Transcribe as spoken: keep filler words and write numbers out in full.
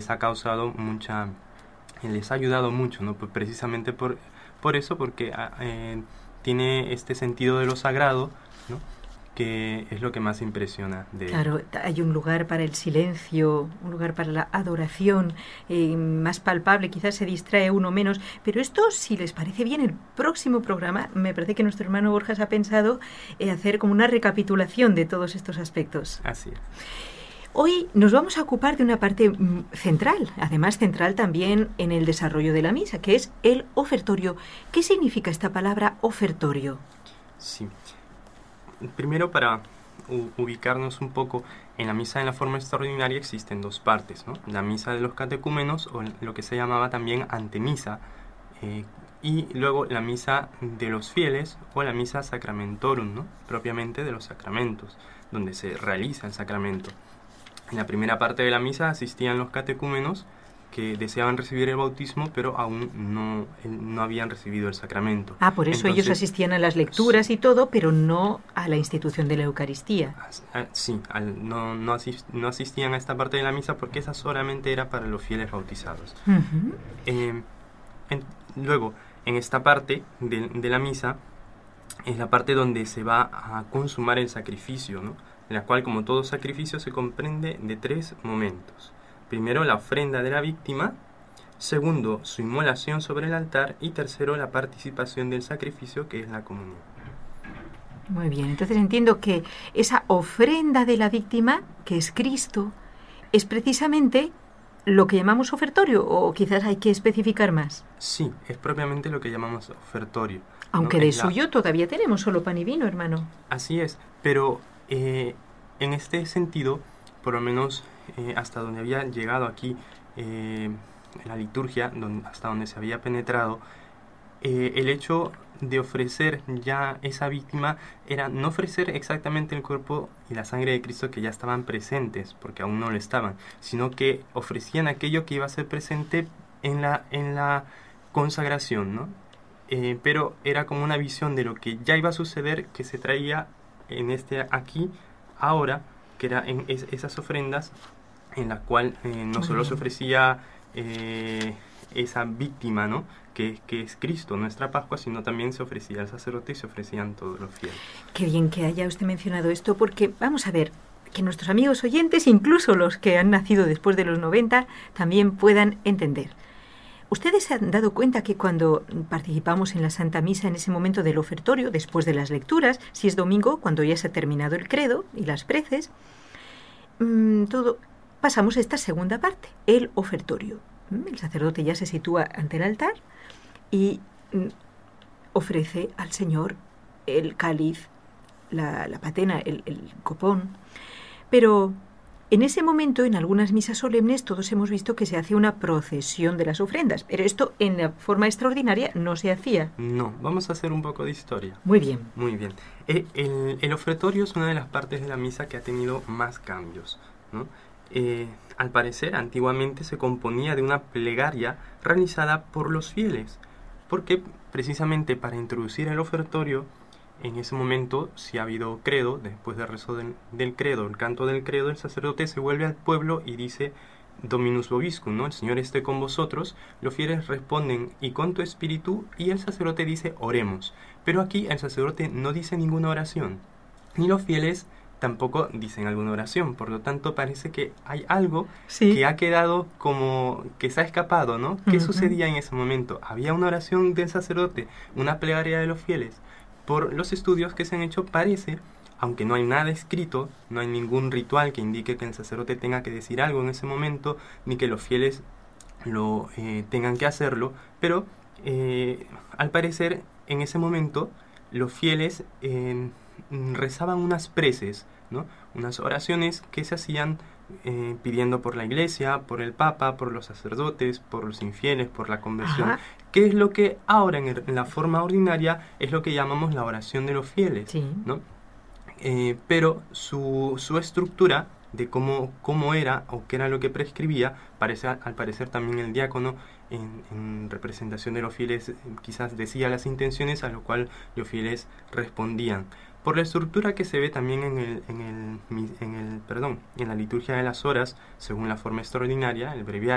les ha causado mucha, les ha ayudado mucho, ¿no? Pues precisamente por, por eso, porque eh, tiene este sentido de lo sagrado, ¿no? Que es lo que más impresiona de Claro, hay un lugar para el silencio, un lugar para la adoración, eh, más palpable, quizás se distrae uno menos, pero esto, si les parece bien, el próximo programa, me parece que nuestro hermano Borjas ha pensado eh, hacer como una recapitulación de todos estos aspectos. Así es. Hoy nos vamos a ocupar de una parte central, además central también en el desarrollo de la misa, que es el ofertorio. ¿Qué significa esta palabra ofertorio? Sí. Primero, para ubicarnos un poco, en la misa en la forma extraordinaria existen dos partes, ¿no? La misa de los catecúmenos, o lo que se llamaba también antemisa, eh, y luego la misa de los fieles, o la misa sacramentorum, ¿no? Propiamente de los sacramentos, donde se realiza el sacramento. En la primera parte de la misa asistían los catecúmenos que deseaban recibir el bautismo, pero aún no, no habían recibido el sacramento. Ah, por eso Entonces, ellos asistían a las lecturas y todo, pero no a la institución de la Eucaristía. Sí, al, no, no, asist, no asistían a esta parte de la misa porque esa solamente era para los fieles bautizados. Uh-huh. Eh, en, luego, en esta parte de, de la misa, es la parte donde se va a consumar el sacrificio, ¿no? En la cual, como todo sacrificio, se comprende de tres momentos. Primero, la ofrenda de la víctima. Segundo, su inmolación sobre el altar. Y tercero, la participación del sacrificio, que es la comunión. Muy bien, entonces entiendo que esa ofrenda de la víctima, que es Cristo, es precisamente lo que llamamos ofertorio, o quizás hay que especificar más. Sí, es propiamente lo que llamamos ofertorio. Aunque ¿no? de es suyo la... todavía tenemos solo pan y vino, hermano. Así es, pero eh, en este sentido, por lo menos eh, hasta donde había llegado aquí eh, la liturgia, donde, hasta donde se había penetrado, eh, el hecho de ofrecer ya esa víctima era no ofrecer exactamente el cuerpo y la sangre de Cristo que ya estaban presentes, porque aún no lo estaban, sino que ofrecían aquello que iba a ser presente en la, en la consagración, ¿no? Eh, pero era como una visión de lo que ya iba a suceder, que se traía en este aquí, ahora, que era en es, esas ofrendas en la cual eh, no solo se ofrecía eh, esa víctima, ¿no? Que, que es Cristo, nuestra Pascua, sino también se ofrecía al sacerdote y se ofrecían todos los fieles. Qué bien que haya usted mencionado esto, porque vamos a ver, que nuestros amigos oyentes, incluso los que han nacido después de los noventa, también puedan entender. ¿Ustedes se han dado cuenta que cuando participamos en la Santa Misa, en ese momento del ofertorio, después de las lecturas, si es domingo, cuando ya se ha terminado el credo y las preces, mmm, todo, pasamos a esta segunda parte, el ofertorio. El sacerdote ya se sitúa ante el altar y mmm, ofrece al Señor el cáliz, la, la patena, el, el copón. Pero en ese momento, en algunas misas solemnes, todos hemos visto que se hace una procesión de las ofrendas, pero esto en la forma extraordinaria no se hacía. No, vamos a hacer un poco de historia. Muy bien. Muy bien. El, el, el ofertorio es una de las partes de la misa que ha tenido más cambios, ¿no? Eh, al parecer, antiguamente se componía de una plegaria realizada por los fieles, porque precisamente para introducir el ofertorio, en ese momento, si ha habido credo, después del rezo del, del credo, el canto del credo, el sacerdote se vuelve al pueblo y dice Dominus vobiscum, ¿no? El Señor esté con vosotros. Los fieles responden y con tu espíritu, y el sacerdote dice oremos. Pero aquí el sacerdote no dice ninguna oración, ni los fieles tampoco dicen alguna oración. Por lo tanto, parece que hay algo sí. que ha quedado como que se ha escapado, ¿no? ¿Qué uh-huh. sucedía en ese momento? Había una oración del sacerdote, una plegaria de los fieles. Por los estudios que se han hecho, parece, aunque no hay nada escrito, no hay ningún ritual que indique que el sacerdote tenga que decir algo en ese momento, ni que los fieles lo eh, tengan que hacerlo, pero eh, al parecer en ese momento los fieles eh, rezaban unas preces, ¿no? Unas oraciones que se hacían eh, pidiendo por la iglesia, por el papa, por los sacerdotes, por los infieles, por la conversión. Ajá. Que es lo que ahora en, el, en la forma ordinaria es lo que llamamos la oración de los fieles, sí. ¿no? Eh, pero su, su estructura de cómo, cómo era o qué era lo que prescribía, parece, al parecer también el diácono en, en representación de los fieles quizás decía las intenciones, a lo cual los fieles respondían. Por la estructura que se ve también en el, en el, en el, perdón, en la liturgia de las horas, según la forma extraordinaria, el breviario,